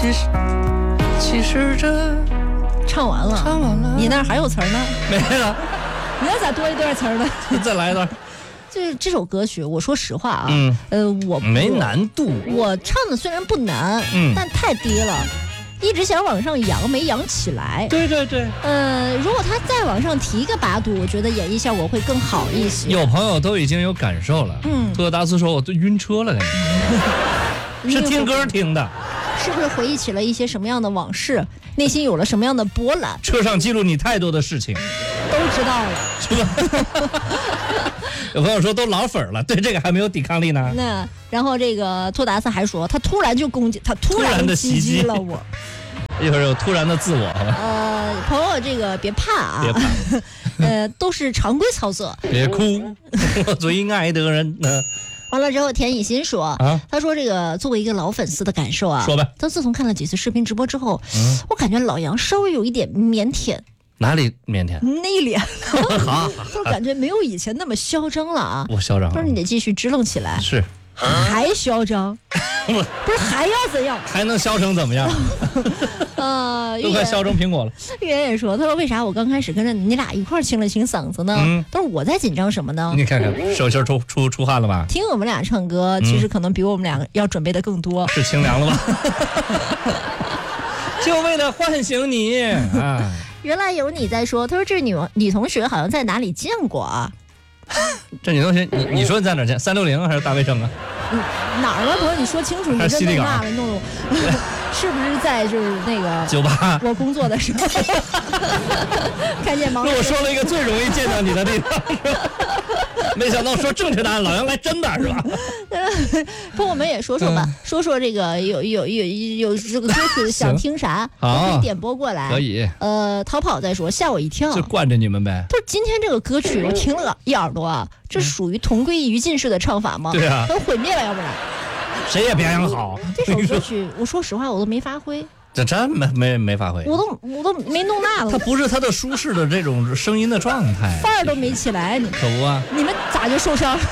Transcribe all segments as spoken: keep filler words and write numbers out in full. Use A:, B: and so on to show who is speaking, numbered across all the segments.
A: 其实其实这
B: 唱完了，
A: 唱完了，
B: 你那儿还有词儿呢？
A: 没了，
B: 你那咋多一段词儿呢？
A: 再来一段。
B: 就是这首歌曲，我说实话啊，
A: 嗯，
B: 呃，我
A: 没难度，
B: 我唱的虽然不难，
A: 嗯，
B: 但太低了，一直想往上扬，没扬起来。
A: 对对对，
B: 呃，如果他再往上提个八度，我觉得演绎效果会更好一些。
A: 有朋友都已经有感受了，
B: 嗯，
A: 托达斯说我都晕车了，感觉是听歌听的，
B: 是不是回忆起了一些什么样的往事，内心有了什么样的波澜？
A: 车上记录你太多的事情，
B: 都知道了，
A: 是吧？有朋友说都老粉了，对这个还没有抵抗力呢。
B: 那然后这个托达斯还说，他突然就攻击，他突然
A: 的
B: 袭击了我。
A: 一会儿有突然的自我，
B: 呃，朋友这个别怕啊，
A: 别怕，
B: 呃，都是常规操作。
A: 别哭，我最爱的人呢。
B: 完了之后，田以欣说，啊、他说这个作为一个老粉丝的感受啊，
A: 说呗。
B: 他自从看了几次视频直播之后，嗯、我感觉老杨稍微有一点腼腆。
A: 哪里腼腆？
B: 内敛，
A: 好，
B: 就感觉没有以前那么嚣张了啊！
A: 我嚣张，
B: 不是你得继续支棱起来。
A: 是，
B: 还嚣张，不是还要怎样？
A: 还能嚣成怎么样？
B: 呃，
A: 都快嚣成苹果了。
B: 玉言也说，他说为啥我刚开始跟着你俩一块清了清嗓子呢？嗯，但是我在紧张什么呢？
A: 你看看，手心出出出汗了吧？
B: 听我们俩唱歌，其实可能比我们俩要准备的更多。
A: 是清凉了吧？就为了唤醒你啊！
B: 原来有你在说，他说这女女同学好像在哪里见过啊？
A: 这女同学，你你说你在哪儿见？三六零还是大卫城啊？
B: 哪儿啊，朋友？你说清楚，你这弄那了，弄弄，是不是在就是那个
A: 酒吧？
B: 我工作的时候看见盲人。
A: 那我说了一个最容易见到你的地方，没想到说正确答案，老杨来真的是吧？
B: 朋友们也说说吧，嗯、说说这个有有有有这个歌曲想听啥，可以点播过来。
A: 可以。
B: 呃，逃跑再说，吓我一跳。
A: 就惯着你们呗。
B: 不是今天这个歌曲，我听了一耳朵啊，这属于同归于尽式的唱法吗？
A: 对啊，
B: 都毁灭了，要不然。
A: 谁也别想好。
B: 这首歌曲，我说实话，我都没发挥。
A: 这真没没没发挥，
B: 我都我都没弄那个。
A: 他不是他的舒适的这种声音的状态，
B: 范儿都没起来，你
A: 可不啊？
B: 你们咋就受伤？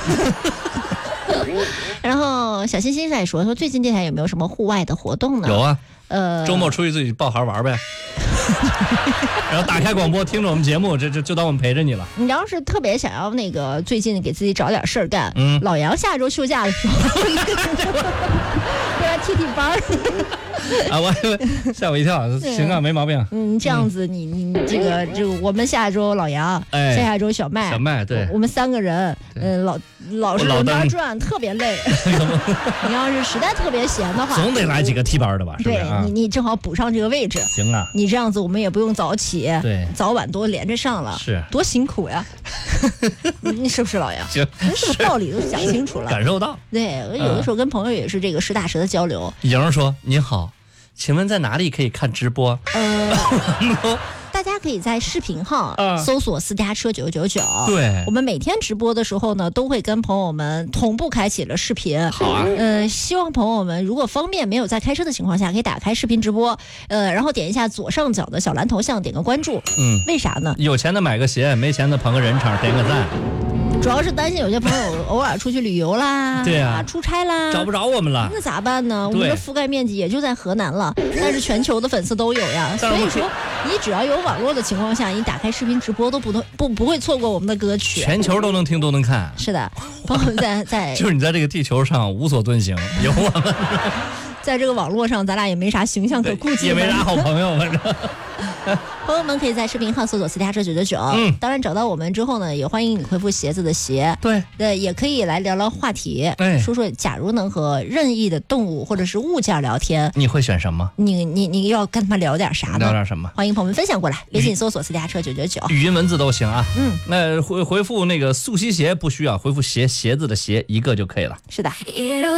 B: 然后小欣欣在说说最近电台有没有什么户外的活动呢？
A: 有啊，
B: 呃，
A: 周末出去自己抱孩玩呗。然后打开广播听着我们节目，这这就当我们陪着你了。
B: 你要是特别想要那个最近给自己找点事儿干，
A: 嗯，
B: 老杨下周休假的时候，过来踢踢班儿。
A: 啊，我吓我一跳，行啊，没毛病。
B: 嗯，这样子你你这个这个，我们下周老杨，
A: 哎，
B: 下下周小麦，
A: 小麦对，
B: 我们三个人，嗯，老老是轮班转，特别累。你要是实在特别闲的话，
A: 总得来几个替班的吧？是不是？
B: 对你你正好补上这个位置。
A: 行啊，
B: 你这样子我们也不用早起，
A: 对，
B: 早晚都连着上了，
A: 是
B: 多辛苦呀。你是不是老杨？
A: 行，
B: 这个道理都讲清楚了，
A: 感受到。
B: 对，我有的时候跟朋友也是这个实打实的交流。
A: 莹儿说：“您好，请问在哪里可以看直播？”
B: 呃，大家可以在视频号、嗯、搜索私家车九九九。
A: 对，
B: 我们每天直播的时候呢，都会跟朋友们同步开启了视频。
A: 好啊。
B: 呃，希望朋友们如果方便没有在开车的情况下，可以打开视频直播，呃，然后点一下左上角的小蓝头像，点个关注。
A: 嗯，
B: 为啥呢？
A: 有钱的买个鞋，没钱的捧个人场，点个赞。
B: 主要是担心有些朋友偶尔出去旅游啦，
A: 对啊，
B: 出差啦，
A: 找不着我们了，
B: 那咋办呢？我们的覆盖面积也就在河南了，但是全球的粉丝都有呀。所以说，你只要有网络的情况下，你打开视频直播都不能不不会错过我们的歌曲，
A: 全球都能听都能看。
B: 是的，朋友们在在
A: 就是你在这个地球上无所遁形，有我们。
B: 在这个网络上，咱俩也没啥形象可顾忌，
A: 也没啥好朋友，反正。
B: 朋友们可以在视频号搜索私家车九九九，嗯，当然找到我们之后呢，也欢迎你回复鞋子的鞋，
A: 对
B: 对，也可以来聊聊话题，
A: 哎，
B: 说说假如能和任意的动物或者是物件聊天，
A: 你会选什么？
B: 你你你要跟他们聊点啥呢？
A: 聊点什么？
B: 欢迎朋友们分享过来，微信搜索私家车九九九，
A: 语音文字都行啊。
B: 嗯，
A: 那回回复那个速吸鞋不需要，回复鞋鞋子的鞋一个就可以了。
B: 是的。